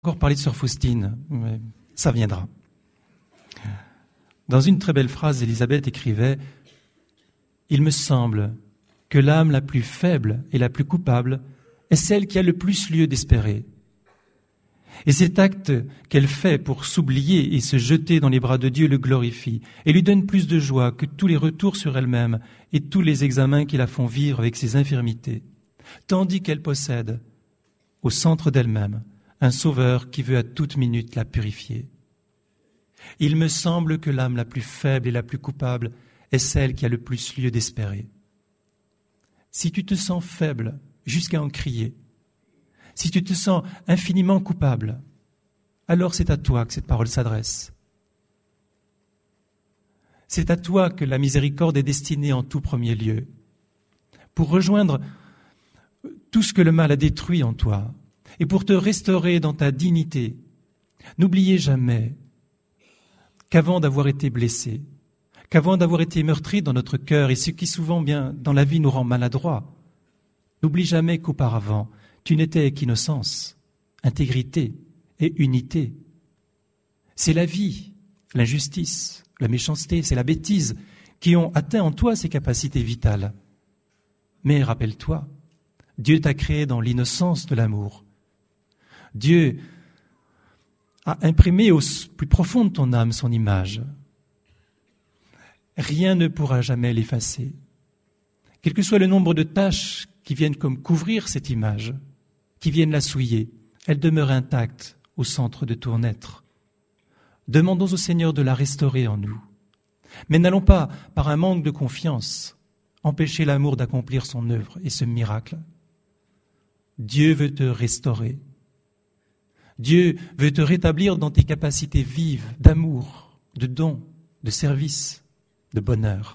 Encore parler de Sœur Faustine, mais ça viendra. Dans une très belle phrase, Élisabeth écrivait « Il me semble que l'âme la plus faible et la plus coupable est celle qui a le plus lieu d'espérer. Et cet acte qu'elle fait pour s'oublier et se jeter dans les bras de Dieu le glorifie et lui donne plus de joie que tous les retours sur elle-même et tous les examens qui la font vivre avec ses infirmités, tandis qu'elle possède, au centre d'elle-même, un Sauveur qui veut à toute minute la purifier. Il me semble que l'âme la plus faible et la plus coupable est celle qui a le plus lieu d'espérer. Si tu te sens faible jusqu'à en crier, si tu te sens infiniment coupable, alors c'est à toi que cette parole s'adresse. C'est à toi que la miséricorde est destinée en tout premier lieu, pour rejoindre tout ce que le mal a détruit en toi et pour te restaurer dans ta dignité. N'oubliez jamais qu'avant d'avoir été blessé, qu'avant d'avoir été meurtri dans notre cœur, et ce qui souvent bien dans la vie nous rend maladroits, n'oublie jamais qu'auparavant, tu n'étais qu'innocence, intégrité et unité. C'est la vie, l'injustice, la méchanceté, c'est la bêtise qui ont atteint en toi ces capacités vitales. Mais rappelle-toi, Dieu t'a créé dans l'innocence de l'amour. Dieu a imprimé au plus profond de ton âme son image. Rien ne pourra jamais l'effacer. Quel que soit le nombre de tâches qui viennent comme couvrir cette image, qui viennent la souiller, elle demeure intacte au centre de ton être. Demandons au Seigneur de la restaurer en nous. Mais n'allons pas, par un manque de confiance, empêcher l'amour d'accomplir son œuvre et ce miracle. Dieu veut te restaurer. Dieu veut te rétablir dans tes capacités vives d'amour, de don, de service, de bonheur.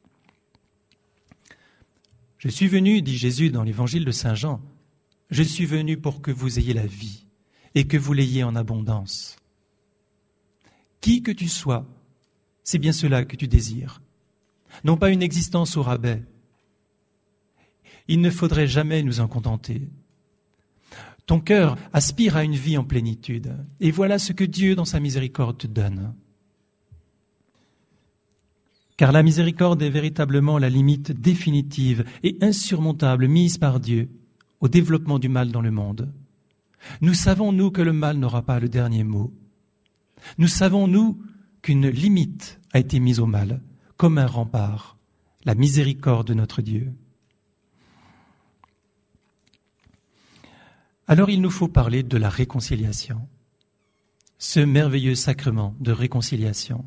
Je suis venu, dit Jésus dans l'évangile de Saint Jean, je suis venu pour que vous ayez la vie et que vous l'ayez en abondance. Qui que tu sois, c'est bien cela que tu désires. Non pas une existence au rabais. Il ne faudrait jamais nous en contenter. Ton cœur aspire à une vie en plénitude. Et voilà ce que Dieu, dans sa miséricorde, te donne. Car la miséricorde est véritablement la limite définitive et insurmontable mise par Dieu au développement du mal dans le monde. Nous savons, nous, que le mal n'aura pas le dernier mot. Nous savons, nous, qu'une limite a été mise au mal, comme un rempart, la miséricorde de notre Dieu. Alors il nous faut parler de la réconciliation, ce merveilleux sacrement de réconciliation,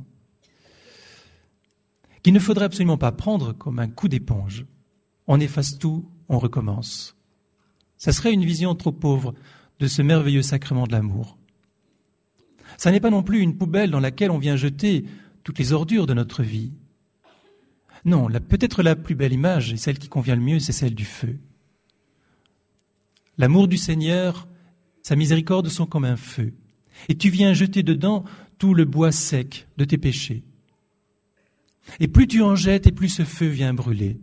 qu'il ne faudrait absolument pas prendre comme un coup d'éponge. On efface tout, on recommence. Ça serait une vision trop pauvre de ce merveilleux sacrement de l'amour. Ça n'est pas non plus une poubelle dans laquelle on vient jeter toutes les ordures de notre vie. Non, peut-être la plus belle image, et celle qui convient le mieux, c'est celle du feu. L'amour du Seigneur, sa miséricorde sont comme un feu. Et tu viens jeter dedans tout le bois sec de tes péchés. Et plus tu en jettes, et plus ce feu vient brûler.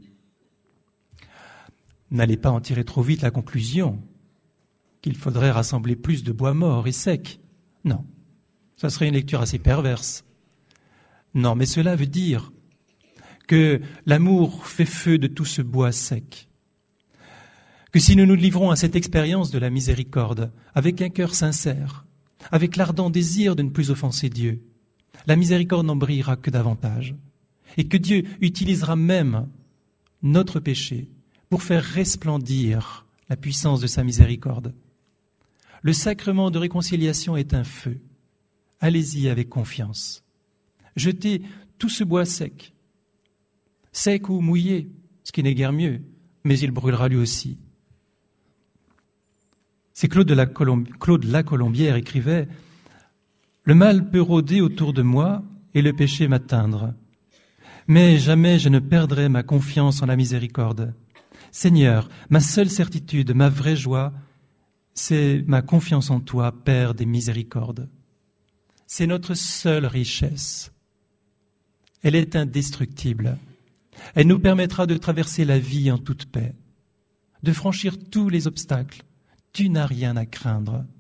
N'allez pas en tirer trop vite la conclusion qu'il faudrait rassembler plus de bois mort et sec. Non, ça serait une lecture assez perverse. Non, mais cela veut dire que l'amour fait feu de tout ce bois sec. Que si nous nous livrons à cette expérience de la miséricorde avec un cœur sincère, avec l'ardent désir de ne plus offenser Dieu, la miséricorde n'en brillera que davantage. Et que Dieu utilisera même notre péché pour faire resplendir la puissance de sa miséricorde. Le sacrement de réconciliation est un feu. Allez-y avec confiance. Jetez tout ce bois sec. Sec ou mouillé, ce qui n'est guère mieux, mais il brûlera lui aussi. C'est Claude Lacolombière écrivait « Le mal peut rôder autour de moi et le péché m'atteindre. Mais jamais je ne perdrai ma confiance en la miséricorde. Seigneur, ma seule certitude, ma vraie joie, c'est ma confiance en toi, Père des miséricordes. C'est notre seule richesse. Elle est indestructible. Elle nous permettra de traverser la vie en toute paix, de franchir tous les obstacles. Tu n'as rien à craindre.